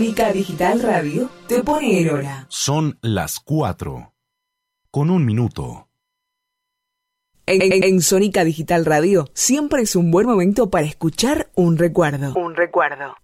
Sónica Digital Radio te pone en hora. Son las 4, con 1 minuto. En Sónica Digital Radio siempre es un buen momento para escuchar un recuerdo. Un recuerdo.